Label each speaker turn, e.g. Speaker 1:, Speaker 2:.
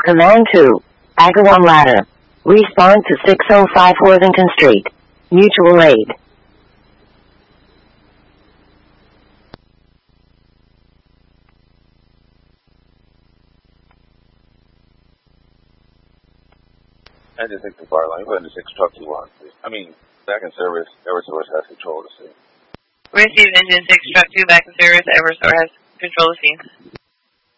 Speaker 1: Command 2. Agawam Ladder. Respond to 605 Worthington Street. Mutual aid.
Speaker 2: Engine 6 to fire line. Put into 6 truck 2-1, please. Back in service. Eversource has control of the scene.
Speaker 3: Received engine 6 truck 2 back in service. Eversource has control of the scene.